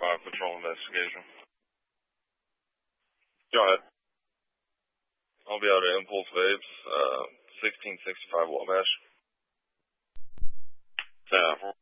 patrol investigation. Go ahead. I'll be out at Impulse Vapes, 1665 Wabash. 10-4.